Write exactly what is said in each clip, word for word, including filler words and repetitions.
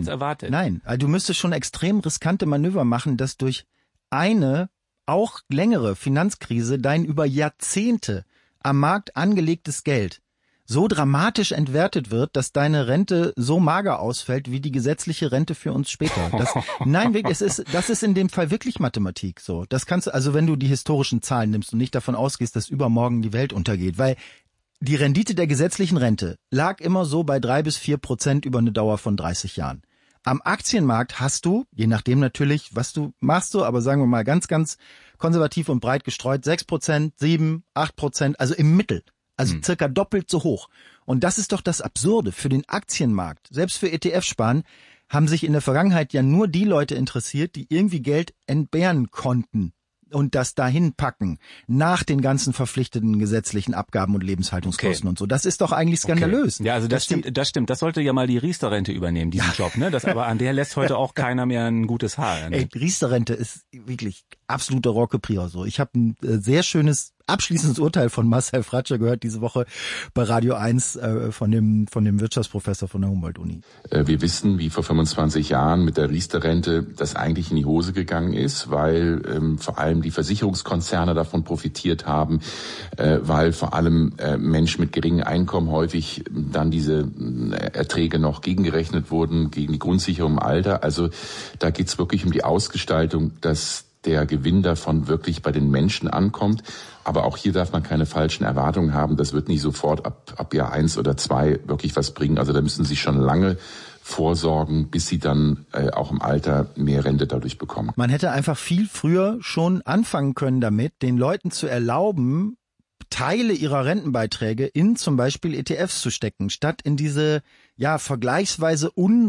jetzt erwartet. Nein, also du müsstest schon extrem riskante Manöver machen, dass durch eine auch längere Finanzkrise dein über Jahrzehnte am Markt angelegtes Geld so dramatisch entwertet wird, dass deine Rente so mager ausfällt wie die gesetzliche Rente für uns später. Das, nein, wirklich, es ist, das ist in dem Fall wirklich Mathematik so. Das kannst du, also wenn du die historischen Zahlen nimmst und nicht davon ausgehst, dass übermorgen die Welt untergeht, weil die Rendite der gesetzlichen Rente lag immer so bei drei bis vier Prozent über eine Dauer von dreißig Jahren. Am Aktienmarkt hast du, je nachdem natürlich, was du machst, so, aber sagen wir mal ganz, ganz konservativ und breit gestreut, sechs Prozent, sieben, acht Prozent, also im Mittel. Also hm. circa doppelt so hoch. Und das ist doch das Absurde für den Aktienmarkt. Selbst für E T F-Sparen haben sich in der Vergangenheit ja nur die Leute interessiert, die irgendwie Geld entbehren konnten und das dahin packen, nach den ganzen verpflichteten gesetzlichen Abgaben und Lebenshaltungskosten okay. und so. Das ist doch eigentlich skandalös. Okay. Ja, also das stimmt, das stimmt. Das sollte ja mal die Riester-Rente übernehmen, diesen ja. Job, ne? Das, aber an der lässt heute auch keiner mehr ein gutes Haar. Ne? Ey, Riester-Rente ist wirklich absoluter Rohrkrepierer so. Ich habe ein äh, sehr schönes abschließendes Urteil von Marcel Fratscher gehört diese Woche bei Radio eins äh, von dem von dem Wirtschaftsprofessor von der Humboldt-Uni. Äh, wir wissen, wie vor fünfundzwanzig Jahren mit der Riester-Rente das eigentlich in die Hose gegangen ist, weil ähm, vor allem die Versicherungskonzerne davon profitiert haben, äh, weil vor allem äh, Menschen mit geringem Einkommen häufig dann diese äh, Erträge noch gegengerechnet wurden, gegen die Grundsicherung im Alter. Also da geht's wirklich um die Ausgestaltung, dass der Gewinn davon wirklich bei den Menschen ankommt. Aber auch hier darf man keine falschen Erwartungen haben. Das wird nicht sofort ab, ab Jahr eins oder zwei wirklich was bringen. Also da müssen Sie schon lange vorsorgen, bis Sie dann äh, auch im Alter mehr Rente dadurch bekommen. Man hätte einfach viel früher schon anfangen können damit, den Leuten zu erlauben, Teile ihrer Rentenbeiträge in zum Beispiel E T Fs zu stecken, statt in diese ja vergleichsweise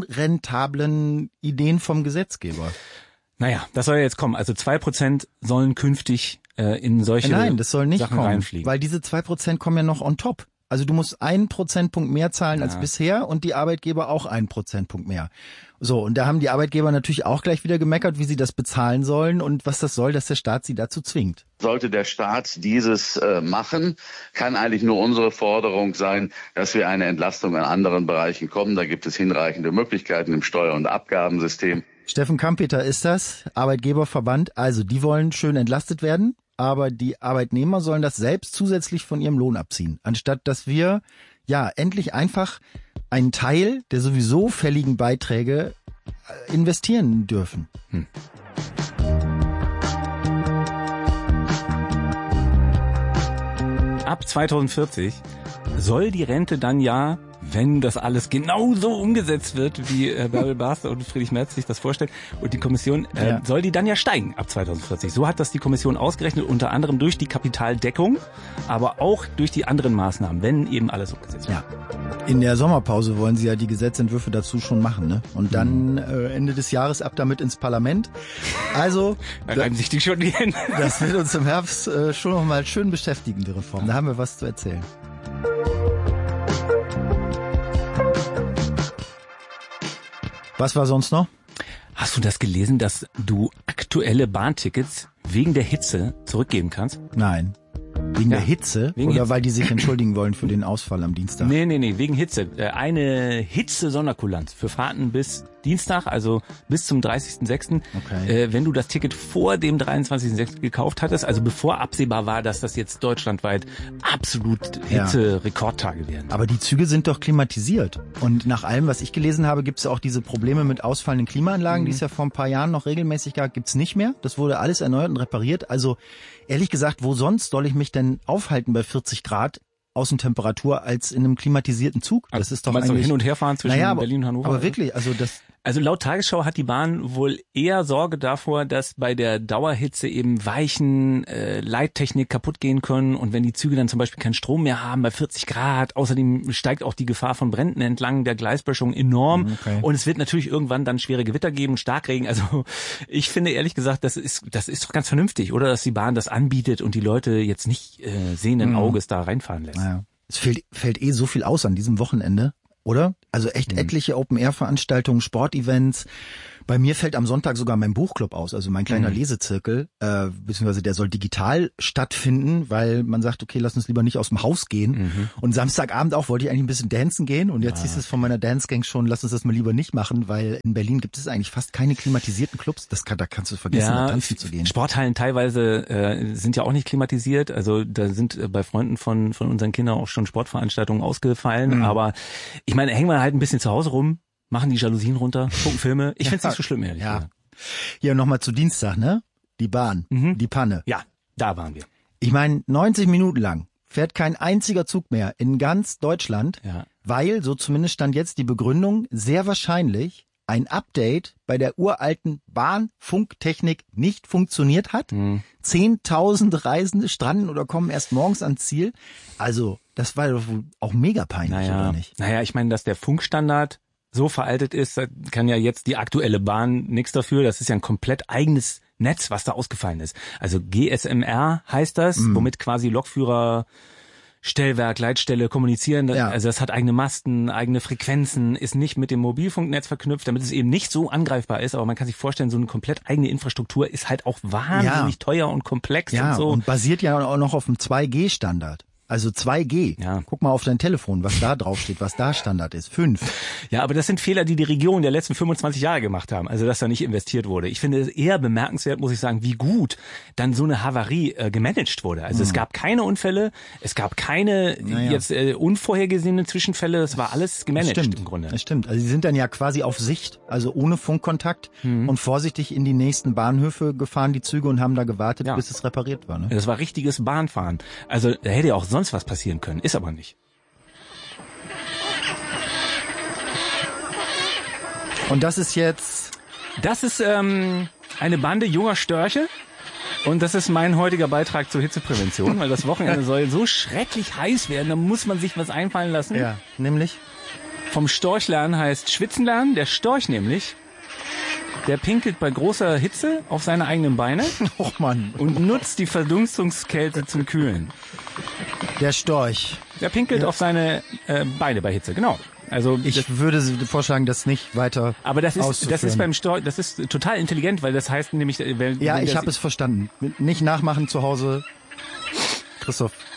unrentablen Ideen vom Gesetzgeber. Naja, das soll ja jetzt kommen. Also zwei Prozent sollen künftig äh, in solche Nein, das soll nicht Sachen kommen, reinfliegen. Weil diese zwei Prozent kommen ja noch on top. Also du musst einen Prozentpunkt mehr zahlen ja. als bisher und die Arbeitgeber auch einen Prozentpunkt mehr. So, und da haben die Arbeitgeber natürlich auch gleich wieder gemeckert, wie sie das bezahlen sollen und was das soll, dass der Staat sie dazu zwingt. Sollte der Staat dieses äh, machen, kann eigentlich nur unsere Forderung sein, dass wir eine Entlastung an anderen Bereichen kommen. Da gibt es hinreichende Möglichkeiten im Steuer- und Abgabensystem. Steffen Kampeter ist das, Arbeitgeberverband. Also die wollen schön entlastet werden, aber die Arbeitnehmer sollen das selbst zusätzlich von ihrem Lohn abziehen. Anstatt dass wir ja endlich einfach einen Teil der sowieso fälligen Beiträge investieren dürfen. Hm. Ab zweitausendvierzig soll die Rente dann ja, wenn das alles genauso umgesetzt wird, wie äh, Bärbel Basler und Friedrich Merz sich das vorstellen, und die Kommission, äh, ja. soll die dann ja steigen ab zweitausendvierzig. So hat das die Kommission ausgerechnet, unter anderem durch die Kapitaldeckung, aber auch durch die anderen Maßnahmen, wenn eben alles umgesetzt wird. Ja. In der Sommerpause wollen sie ja die Gesetzentwürfe dazu schon machen, ne? Und dann äh, Ende des Jahres ab damit ins Parlament. Also, da reiben sich die schon die Hände. Das wird uns im Herbst äh, schon noch mal schön beschäftigen, die Reform. Da haben wir was zu erzählen. Was war sonst noch? Hast du das gelesen, dass du aktuelle Bahntickets wegen der Hitze zurückgeben kannst? Nein. Wegen ja, der Hitze? Wegen oder Hitze. Weil die sich entschuldigen wollen für den Ausfall am Dienstag? Nee, nee, nee, wegen Hitze. Eine Hitze-Sonderkulanz für Fahrten bis Dienstag, also bis zum dreißigsten sechsten Okay. Äh, wenn du das Ticket vor dem dreiundzwanzigsten sechsten gekauft hattest, also bevor absehbar war, dass das jetzt deutschlandweit absolut Hitze-Rekordtage werden. Aber die Züge sind doch klimatisiert. Und nach allem, was ich gelesen habe, gibt es auch diese Probleme mit ausfallenden Klimaanlagen, mhm. die es ja vor ein paar Jahren noch regelmäßig gab, gibt's nicht mehr. Das wurde alles erneuert und repariert. Also ehrlich gesagt, wo sonst soll ich mich denn aufhalten bei vierzig Grad Außentemperatur als in einem klimatisierten Zug? Das ist doch meinst eigentlich... Du hin und her fahren zwischen naja, aber, Berlin und Hannover? Aber wirklich, also das... Also laut Tagesschau hat die Bahn wohl eher Sorge davor, dass bei der Dauerhitze eben Weichen, äh, Leittechnik kaputt gehen können und wenn die Züge dann zum Beispiel keinen Strom mehr haben bei vierzig Grad. Außerdem steigt auch die Gefahr von Bränden entlang der Gleisböschung enorm. Okay. Und es wird natürlich irgendwann dann schwere Gewitter geben, Starkregen. Also ich finde ehrlich gesagt, das ist das ist doch ganz vernünftig, oder, dass die Bahn das anbietet und die Leute jetzt nicht äh, sehenden Auges mhm. da reinfahren lässt. Naja. Es fällt, fällt eh so viel aus an diesem Wochenende. Oder? Also echt mhm. etliche Open-Air-Veranstaltungen, Sportevents, Bei mir fällt am Sonntag sogar mein Buchclub aus, also mein kleiner mhm. Lesezirkel, äh, beziehungsweise der soll digital stattfinden, weil man sagt, okay, lass uns lieber nicht aus dem Haus gehen. Mhm. Und Samstagabend auch wollte ich eigentlich ein bisschen dancen gehen und jetzt ah, hieß es von meiner Dance-Gang schon, lass uns das mal lieber nicht machen, weil in Berlin gibt es eigentlich fast keine klimatisierten Clubs. Das kann, da kannst du vergessen, ja, da tanzen zu gehen. Sporthallen teilweise äh, sind ja auch nicht klimatisiert, also da sind äh, bei Freunden von von unseren Kindern auch schon Sportveranstaltungen ausgefallen, mhm. aber ich meine, hängen wir halt ein bisschen zu Hause rum, machen die Jalousien runter, gucken Filme. Ich find's ja, nicht so schlimm, ehrlich ja. gesagt. Hier nochmal zu Dienstag, ne? Die Bahn, mhm. die Panne. Ja, da waren wir. Ich meine, neunzig Minuten lang fährt kein einziger Zug mehr in ganz Deutschland, ja. weil, so zumindest stand jetzt die Begründung, sehr wahrscheinlich ein Update bei der uralten Bahnfunktechnik nicht funktioniert hat. Mhm. Zehntausend Reisende stranden oder kommen erst morgens ans Ziel. Also, das war doch auch mega peinlich, naja, oder nicht? Naja, ich meine, dass der Funkstandard so veraltet ist, da kann ja jetzt die aktuelle Bahn nichts dafür. Das ist ja ein komplett eigenes Netz, was da ausgefallen ist. Also G S M R heißt das, mhm. womit quasi Lokführer, Stellwerk, Leitstelle kommunizieren. Ja. Also das hat eigene Masten, eigene Frequenzen, ist nicht mit dem Mobilfunknetz verknüpft, damit es eben nicht so angreifbar ist. Aber man kann sich vorstellen, so eine komplett eigene Infrastruktur ist halt auch wahnsinnig ja. teuer und komplex ja, und so. Und basiert ja auch noch auf dem zwei G Standard. Also zwei G. Ja. Guck mal auf dein Telefon, was da drauf steht, was da Standard ist. Fünf. Ja, aber das sind Fehler, die die Region der letzten fünfundzwanzig Jahre gemacht haben. Also, dass da nicht investiert wurde. Ich finde es eher bemerkenswert, muss ich sagen, wie gut dann so eine Havarie äh, gemanagt wurde. Also, hm. es gab keine Unfälle, es gab keine naja. jetzt äh, unvorhergesehenen Zwischenfälle. Es war alles gemanagt stimmt. im Grunde. Das stimmt. Also, sie sind dann ja quasi auf Sicht, also ohne Funkkontakt hm. und vorsichtig in die nächsten Bahnhöfe gefahren, die Züge, und haben da gewartet, ja. bis es repariert war. Ne? Das war richtiges Bahnfahren. Also, da hätte ja auch sonst was passieren können. Ist aber nicht. Und das ist jetzt... Das ist ähm, eine Bande junger Störche. Und das ist mein heutiger Beitrag zur Hitzeprävention, weil das Wochenende soll so schrecklich heiß werden, da muss man sich was einfallen lassen. Ja, nämlich? Vom Storch lernen heißt Schwitzen lernen. Der Storch nämlich, der pinkelt bei großer Hitze auf seine eigenen Beine. Och Mann. Und nutzt die Verdunstungskälte zum Kühlen. Der Storch. Der pinkelt ja. auf seine äh, Beine bei Hitze, genau. Also ich das, würde vorschlagen, das nicht weiter aber das ist das ist beim Storch, das ist total intelligent, weil das heißt nämlich, wenn, ja, wenn ich habe es verstanden. Nicht nachmachen zu Hause, Christoph.